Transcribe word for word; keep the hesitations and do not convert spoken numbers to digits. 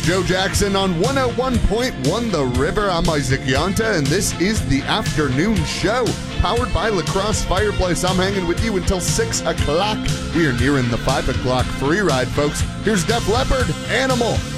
Joe Jackson on one oh one point one The River. I'm Isaac Yonta, and this is the afternoon show, powered by Lacrosse Fireplace. I'm hanging with you until six o'clock. We are nearing the five o'clock free ride, folks. Here's Def Leppard, Animal.